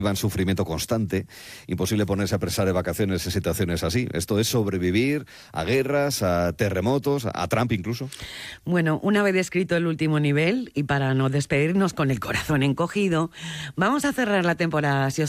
en sufrimiento constante, imposible ponerse a pensar de vacaciones en situaciones así. Esto es sobrevivir a guerras, a terremotos, a Trump incluso. Bueno, una vez descrito el último nivel, y para no despedirnos con el corazón encogido, vamos a cerrar la temporada, si os